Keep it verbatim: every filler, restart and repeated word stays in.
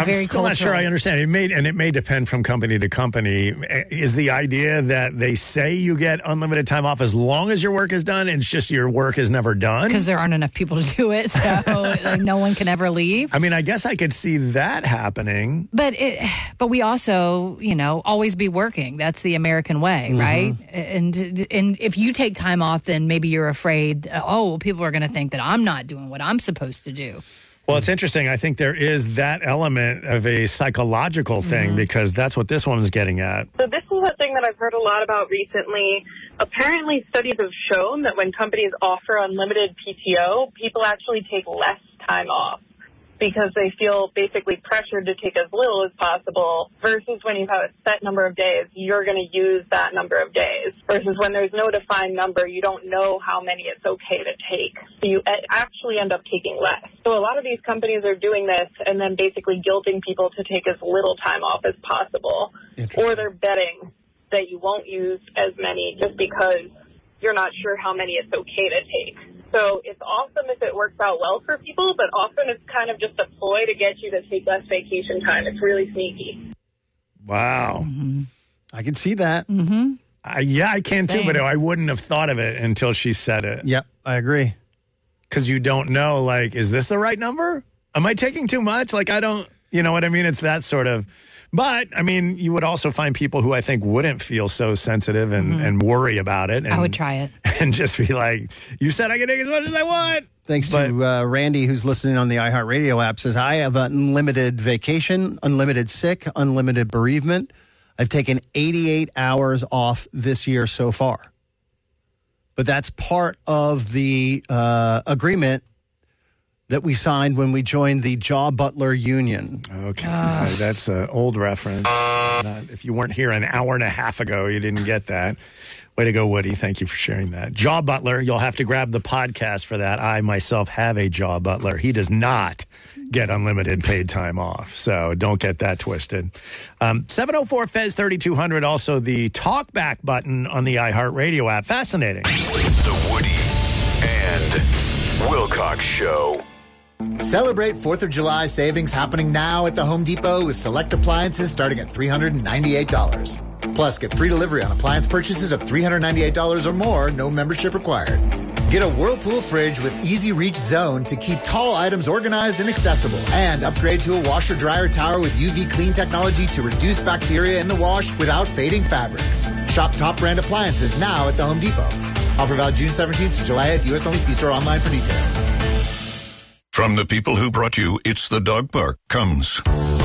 I'm very still cultural. not sure I understand. It may, and it may depend from company to company. Is the idea that they say you get unlimited time off as long as your work is done, and it's just your work is never done? Because there aren't enough people to do it, so like, no one can ever leave. I mean, I guess I could see that happening. But it, but we also, you know, always be working. That's the American way, Mm-hmm. right? And and if you take time off, then maybe you're afraid, oh, well, people are going to think that I'm not doing what I'm supposed to do. Well, it's interesting. I think there is that element of a psychological thing mm-hmm. because that's what this one is getting at. So this is a thing that I've heard a lot about recently. Apparently, studies have shown that when companies offer unlimited P T O, people actually take less time off because they feel basically pressured to take as little as possible versus when you have a set number of days, you're going to use that number of days versus when there's no defined number, you don't know how many it's okay to take. So you actually end up taking less. So a lot of these companies are doing this and then basically guilting people to take as little time off as possible. Or they're betting that you won't use as many just because you're not sure how many it's okay to take. So it's awesome if it works out well for people, but often it's kind of just a ploy to get you to take less vacation time. It's really sneaky. Wow. Mm-hmm. I can see that. Mm-hmm. Uh, yeah, I can Same. too, but I wouldn't have thought of it until she said it. Yep, I agree. Because you don't know, like, is this the right number? Am I taking too much? Like, I don't, you know what I mean? It's that sort of... But, I mean, you would also find people who I think wouldn't feel so sensitive and, mm-hmm. and worry about it. And, I would try it. And just be like, you said I can take as much as I want. Thanks but, to uh, Randy, who's listening on the iHeartRadio app, says, I have unlimited vacation, unlimited sick, unlimited bereavement. I've taken eighty-eight hours off this year so far. But that's part of the uh, agreement that we signed when we joined the Jaw Butler Union. Okay, uh. That's an old reference. Not, if you weren't here an hour and a half ago, you didn't get that. Way to go, Woody. Thank you for sharing that. Jaw Butler, you'll have to grab the podcast for that. I myself have a Jaw Butler. He does not get unlimited paid time off, so don't get that twisted. Um, seven oh four Fez thirty-two hundred, also the talkback button on the iHeartRadio app. Fascinating. The Woody and Wilcox Show. Celebrate fourth of July savings happening now at the Home Depot with select appliances starting at three hundred ninety-eight dollars. Plus, get free delivery on appliance purchases of three hundred ninety-eight dollars or more, no membership required. Get a Whirlpool fridge with Easy Reach Zone to keep tall items organized and accessible. And upgrade to a washer-dryer tower with U V clean technology to reduce bacteria in the wash without fading fabrics. Shop top brand appliances now at the Home Depot. Offer valid June seventeenth to July eighth, U S only. See store online for details. From the people who brought you It's the Dog Park comes